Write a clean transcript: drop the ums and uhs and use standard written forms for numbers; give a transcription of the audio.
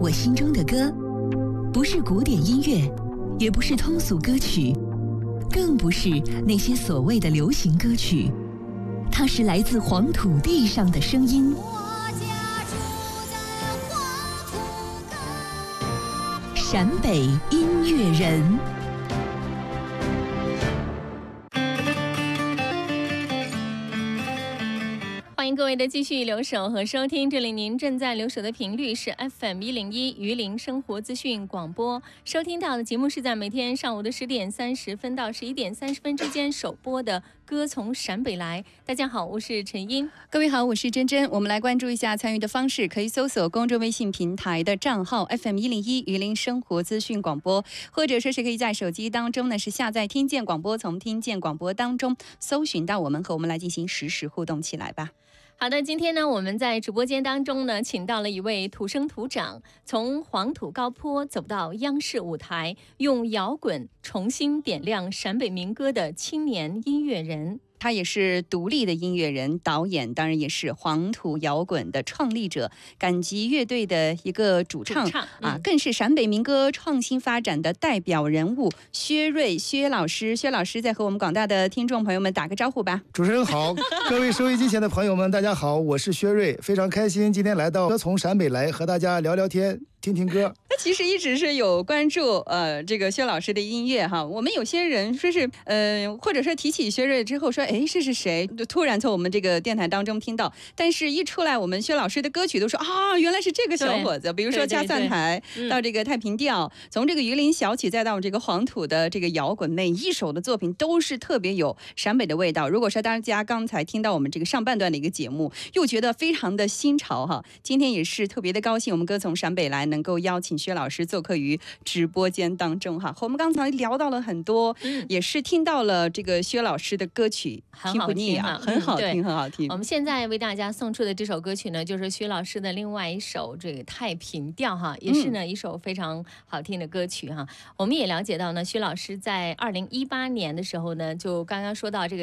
我心中的歌，不是古典音乐，也不是通俗歌曲，更不是那些所谓的流行歌曲，它是来自黄土地上的声音。陕北音乐人。 欢迎各位的继续留守和收听，这里您正在留守的频率是 FM101榆林生活资讯广播，收听到的节目是在每天上午的10点30分到11点30分之间首播的歌从陕北来。大家好，我是陈英。 各位好，我是珍珍。我们来关注一下参与的方式，可以搜索公众微信平台的账号 FM101榆林生活资讯广播，或者说是可以在手机当中呢是下载听见广播，从听见广播当中搜寻到我们，和我们来进行实时互动起来吧。 好的，今天呢，我们在直播间当中呢，请到了一位土生土长，从黄土高坡走到央视舞台，用摇滚重新点亮陕北民歌的青年音乐人。 他也是独立的音乐人、导演，当然也是黄土摇滚的创立者，赶集乐队的一个主唱更是陕北民歌创新发展的代表人物薛瑞薛老师。薛老师在和我们广大的听众朋友们打个招呼吧。 主持人好，各位收音机前的朋友们，大家好，我是薛瑞，非常开心今天来到歌从陕北来，和大家聊聊天。听听歌， 他其实一直是有关注这个薛老师的音乐哈。我们有些人说是或者说提起薛瑞之后说，哎，是谁？就突然从我们这个电台当中听到，但是一出来我们薛老师的歌曲都说啊，原来是这个小伙子。比如说加散台到这个太平调，从这个榆林小曲再到这个黄土的这个摇滚，每一首的作品都是特别有陕北的味道。如果说大家刚才听到我们这个上半段的一个节目，又觉得非常的新潮哈，今天也是特别的高兴，我们歌从陕北来能够邀请薛老师做客于直播间当中哈。和我们刚才聊到了很多，也是听到了这个薛老师的歌曲， 很好听啊， 很好听，很好听。 我们现在为大家送出的这首歌曲呢，就是薛老师的另外一首这个太平调哈，也是呢一首非常好听的歌曲哈。我们也了解到呢，薛老师在2018年的时候呢，就刚刚说到这个